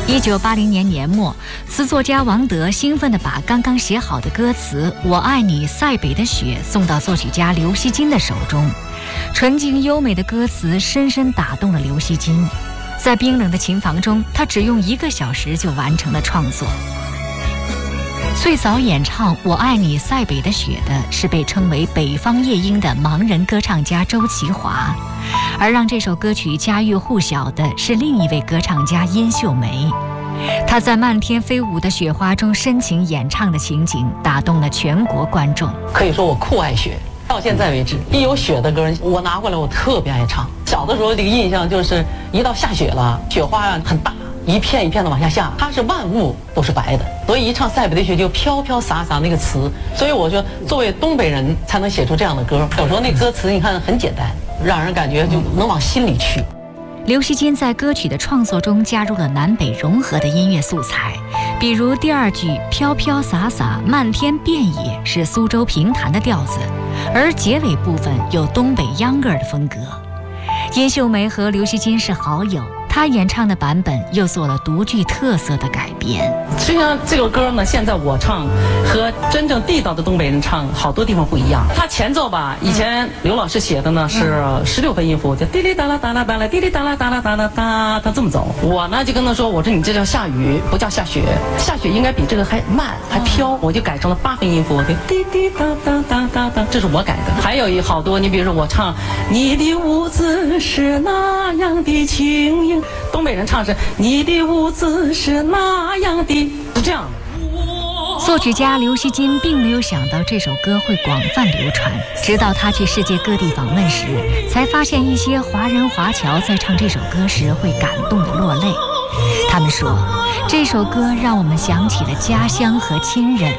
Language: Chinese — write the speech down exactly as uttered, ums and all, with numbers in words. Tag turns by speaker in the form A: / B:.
A: 一九八零年年末，词作家王德兴奋地把刚刚写好的歌词《我爱你塞北的雪》送到作曲家刘锡金的手中。纯净优美的歌词深深打动了刘锡金，在冰冷的琴房中，他只用一个小时就完成了创作。最早演唱《我爱你塞北的雪》的是被称为北方夜莺的盲人歌唱家周其华，而让这首歌曲家喻户晓的是另一位歌唱家殷秀梅。她在漫天飞舞的雪花中深情演唱的情景打动了全国观众。
B: 可以说我酷爱雪，到现在为止，一有雪的歌我拿过来我特别爱唱。小的时候这个印象就是一到下雪了，雪花啊很大，一片一片的往下下，它是万物都是白的，所以一唱塞北的雪就飘飘洒洒那个词，所以我说作为东北人才能写出这样的歌。有时候那歌词你看很简单，让人感觉就能往心里去。
A: 刘锡金在歌曲的创作中加入了南北融合的音乐素材，比如第二句飘飘洒洒漫天遍野是苏州评弹的调子，而结尾部分有东北秧歌儿的风格。殷秀梅和刘锡金是好友，她演唱的版本又做了独具特色的改编。
C: 实际上这个歌呢，现在我唱和真正地道的东北人唱好多地方不一样。它前奏吧，以前刘老师写的呢是十六分音符，就滴哩哒啦哒啦哒啦，滴哩哒啦哒啦哒啦哒，他这么走。我呢就跟他说，我说你这叫下雨，不叫下雪，下雪应该比这个还慢还飘，我就改成了八分音符，就滴滴哒哒哒哒哒，这是我改的。还有一好多，你比如说我唱你的舞姿是那样的轻盈，东北人唱是你的舞姿是那样的，是这样的。
A: 作曲家刘锡金并没有想到这首歌会广泛流传，直到他去世界各地访问时，才发现一些华人华侨在唱这首歌时会感动得落泪。他们说，这首歌让我们想起了家乡和亲人。